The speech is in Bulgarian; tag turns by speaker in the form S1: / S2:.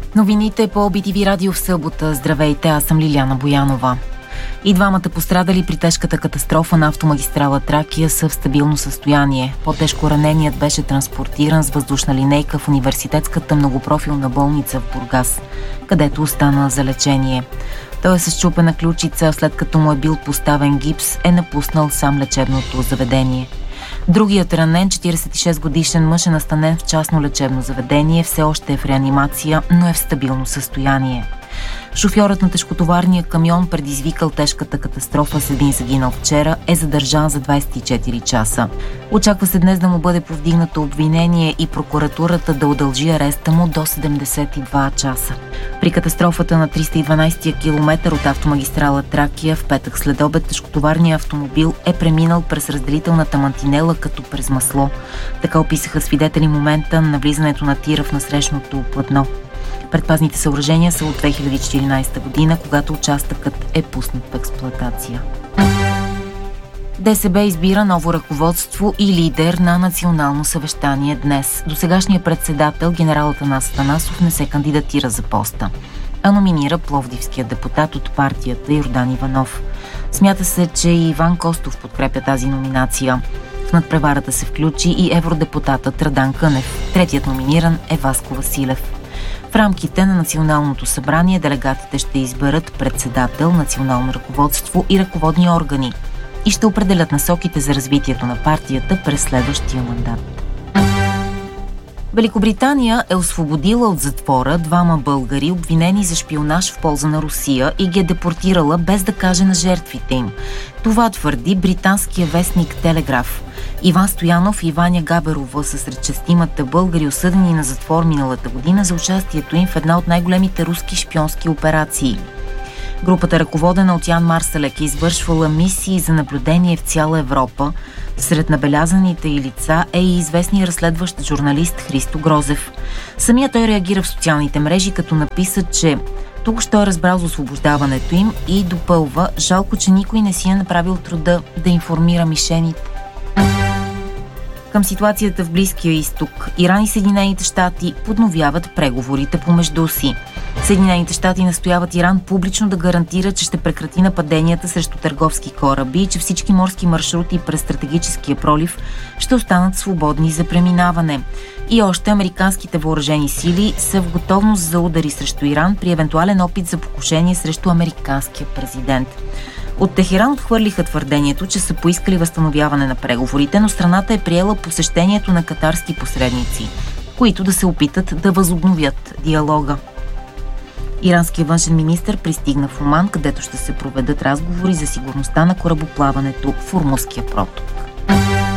S1: Новините по BTV Радио в събота. Здравейте, аз съм Лиляна Боянова. И двамата пострадали при тежката катастрофа на автомагистрала Тракия са в стабилно състояние. По-тежко раненият беше транспортиран с въздушна линейка в университетската многопрофилна болница в Бургас, където остана за лечение. Той е с счупена ключица, след като му е бил поставен гипс, е напуснал сам лечебното заведение. Другият ранен, 46-годишен мъж, е настанен в частно лечебно заведение, все още е в реанимация, но е в стабилно състояние. Шофьорът на тежкотоварния камион, предизвикал тежката катастрофа с един загинал вчера, е задържан за 24 часа. Очаква се днес да му бъде повдигнато обвинение и прокуратурата да удължи ареста му до 72 часа. При катастрофата на 312-я километър от автомагистрала Тракия в петък следобед тежкотоварният автомобил е преминал през разделителната мантинела като през масло. Така описаха свидетели момента на навлизането на тира в насрещното платно. Предпазните съоръжения са от 2014 година, когато участъкът е пуснат в експлоатация. ДСБ избира ново ръководство и лидер на национално съвещание днес. Досегашният председател, генерал Атанас Атанасов, не се кандидатира за поста, а номинира пловдивският депутат от партията Йордан Иванов. Смята се, че и Иван Костов подкрепя тази номинация. В надпреварата се включи и евродепутатът Радан Кънев. Третият номиниран е Васко Василев. В рамките на Националното събрание делегатите ще изберат председател, национално ръководство и ръководни органи и ще определят насоките за развитието на партията през следващия мандат. Великобритания е освободила от затвора двама българи, обвинени за шпионаж в полза на Русия, и ги е депортирала без да каже на жертвите им. Това твърди британския вестник Телеграф. Иван Стоянов и Ваня Габерова са сред шестимата българи, осъдени на затвор миналата година за участието им в една от най-големите руски шпионски операции. Групата, ръководена от Ян Марсалек, е извършвала мисии за наблюдение в цяла Европа. Сред набелязаните й лица е и известният разследващ журналист Христо Грозев. Самия той реагира в социалните мрежи, като написа, че тук ще е разбрал за освобождаването им, и допълва: жалко, че никой не си е направил труда да информира мишените. Към ситуацията в Близкия изток, Иран и Съединените щати подновяват преговорите помежду си. Съединените щати настояват Иран публично да гарантира, че ще прекрати нападенията срещу търговски кораби и че всички морски маршрути през стратегическия пролив ще останат свободни за преминаване. И още, американските въоръжени сили са в готовност за удари срещу Иран при евентуален опит за покушение срещу американския президент. От Техеран отхвърлиха твърдението, че са поискали възстановяване на преговорите, но страната е приела посещението на катарски посредници, които да се опитат да възобновят диалога. Иранският външен министър пристигна в Оман, където ще се проведат разговори за сигурността на корабоплаването в Ормузския проток.